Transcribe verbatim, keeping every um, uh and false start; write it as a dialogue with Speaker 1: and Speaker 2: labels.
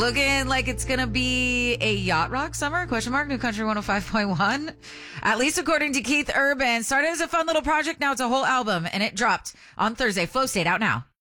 Speaker 1: Looking like it's going to be a yacht rock summer, question mark, New Country one oh five point one. At least according to Keith Urban. Started as a fun little project, now it's a whole album, and it dropped on Thursday. Flow State out now.